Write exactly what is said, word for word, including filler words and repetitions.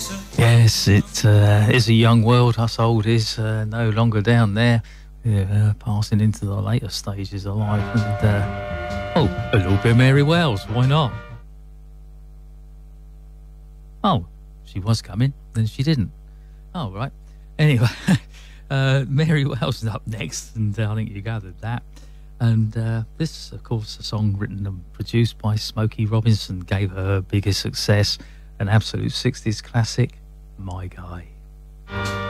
Yes, it uh, is a young world. Us old is uh, no longer down there. We're uh, passing into the later stages of life. And, uh, oh, a little bit of Mary Wells. Why not? Oh, she was coming, then she didn't. Oh, right. Anyway, uh, Mary Wells is up next, and uh, I think you gathered that. And uh, this, of course, a song written and produced by Smokey Robinson, gave her her biggest success, an absolute sixties classic, My Guy.